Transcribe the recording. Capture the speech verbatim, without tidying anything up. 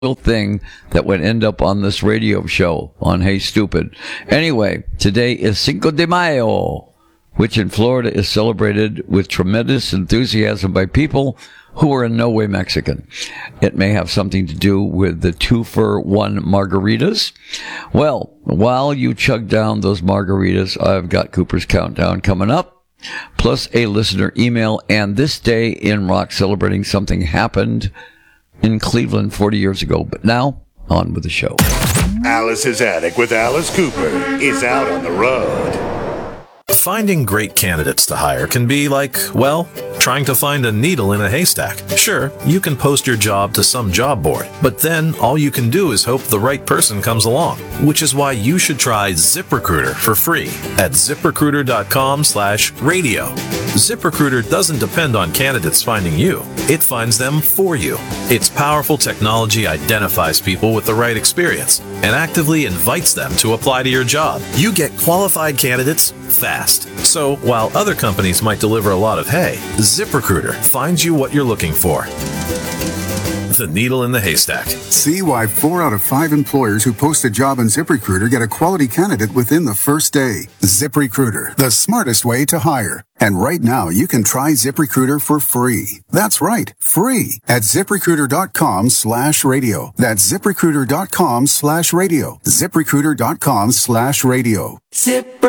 thing that would end up on this radio show on Hey Stupid. Anyway, today is Cinco de Mayo, which in Florida is celebrated with tremendous enthusiasm by people who are in no way Mexican. It may have something to do with the two for one margaritas. Well, while you chug down those margaritas, I've got Cooper's Countdown coming up, plus a listener email, and this day in rock celebrating something happened in Cleveland forty years ago. But now, on with the show. Alice's Attic with Alice Cooper is out on the road. Finding great candidates to hire can be like, well, trying to find a needle in a haystack. Sure, you can post your job to some job board, but then all you can do is hope the right person comes along, which is why you should try ZipRecruiter for free at ZipRecruiter.com slash radio. ZipRecruiter doesn't depend on candidates finding you. It finds them for you. Its powerful technology identifies people with the right experience and actively invites them to apply to your job. You get qualified candidates fast. So while other companies might deliver a lot of hay, ZipRecruiter finds you what you're looking for. The needle in the haystack. See why four out of five employers who post a job on ZipRecruiter get a quality candidate within the first day. ZipRecruiter, the smartest way to hire. And right now, you can try ZipRecruiter for free. That's right, free at ZipRecruiter.com slash radio. That's ZipRecruiter.com slash radio. ZipRecruiter.com slash radio. ZipRecruiter.